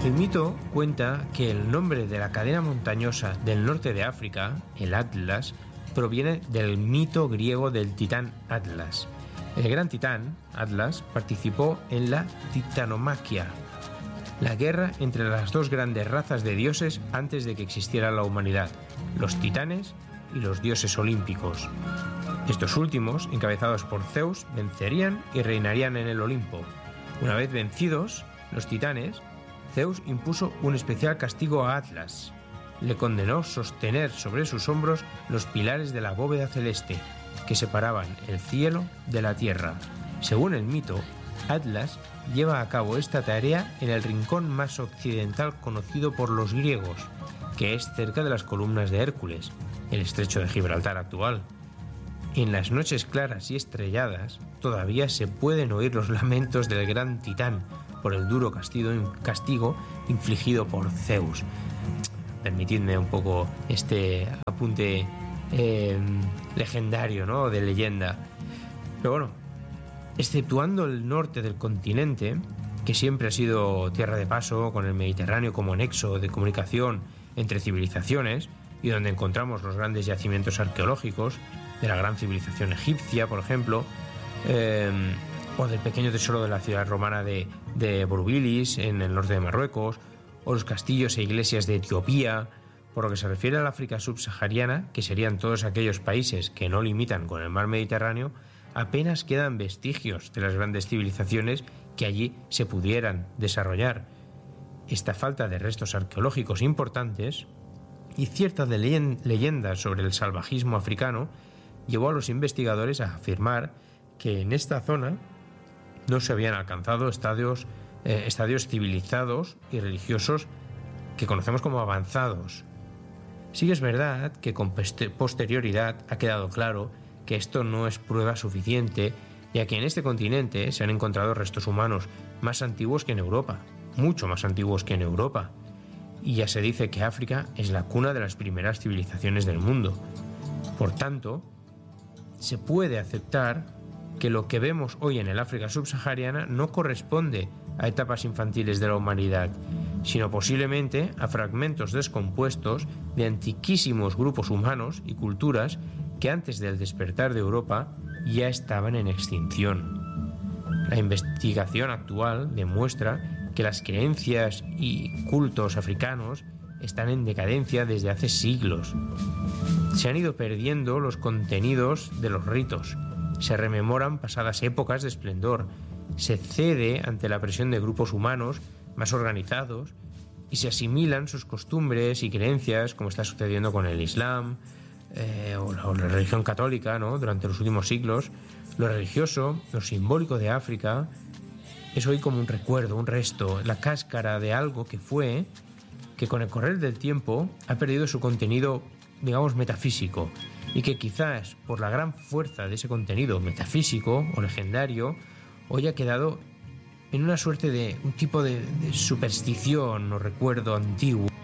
El mito cuenta que el nombre de la cadena montañosa del norte de África, el Atlas, proviene del mito griego del titán Atlas. El gran titán, Atlas, participó en la titanomaquia, la guerra entre las dos grandes razas de dioses antes de que existiera la humanidad, los titanes y los dioses olímpicos. Estos últimos, encabezados por Zeus, vencerían y reinarían en el Olimpo. Una vez vencidos, los titanes, Zeus impuso un especial castigo a Atlas. Le condenó sostener sobre sus hombros los pilares de la bóveda celeste, que separaban el cielo de la tierra. Según el mito, Atlas lleva a cabo esta tarea en el rincón más occidental conocido por los griegos, que es cerca de las columnas de Hércules, el estrecho de Gibraltar actual. En las noches claras y estrelladas todavía se pueden oír los lamentos del gran titán por el duro castigo infligido por Zeus. Permitidme un poco este apunte legendario, ¿no?, de leyenda. Pero bueno, exceptuando el norte del continente, que siempre ha sido tierra de paso, con el Mediterráneo como nexo de comunicación entre civilizaciones, y donde encontramos los grandes yacimientos arqueológicos de la gran civilización egipcia, por ejemplo, o del pequeño tesoro de la ciudad romana de Brubilis, en el norte de Marruecos, o los castillos e iglesias de Etiopía. Por lo que se refiere al África subsahariana, que serían todos aquellos países que no limitan con el mar Mediterráneo, apenas quedan vestigios de las grandes civilizaciones que allí se pudieran desarrollar. Esta falta de restos arqueológicos importantes y cierta leyenda sobre el salvajismo africano llevó a los investigadores a afirmar que en esta zona no se habían alcanzado estadios civilizados y religiosos que conocemos como avanzados. Sí que es verdad que con posterioridad ha quedado claro que esto no es prueba suficiente, ya que en este continente se han encontrado restos humanos más antiguos que en Europa, mucho más antiguos que en Europa, y ya se dice que África es la cuna de las primeras civilizaciones del mundo. Por tanto, se puede aceptar que lo que vemos hoy en el África subsahariana no corresponde a etapas infantiles de la humanidad, sino posiblemente a fragmentos descompuestos de antiquísimos grupos humanos y culturas que antes del despertar de Europa ya estaban en extinción. La investigación actual demuestra que las creencias y cultos africanos están en decadencia desde hace siglos. Se han ido perdiendo los contenidos de los ritos, se rememoran pasadas épocas de esplendor, se cede ante la presión de grupos humanos más organizados y se asimilan sus costumbres y creencias, como está sucediendo con el Islam o la religión católica, ¿no?, durante los últimos siglos. Lo religioso, lo simbólico de África es hoy como un recuerdo, un resto, la cáscara de algo que fue, que con el correr del tiempo ha perdido su contenido, digamos, metafísico, y que quizás por la gran fuerza de ese contenido metafísico o legendario hoy ha quedado en una suerte de un tipo de superstición o recuerdo antiguo.